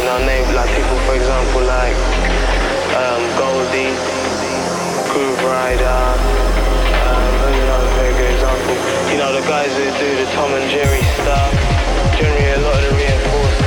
know, name like people, for example, like Goldie, Groove Rider. Who's another very good example? You know, the guys who do the Tom and Jerry stuff. Generally, a lot of the reinforcements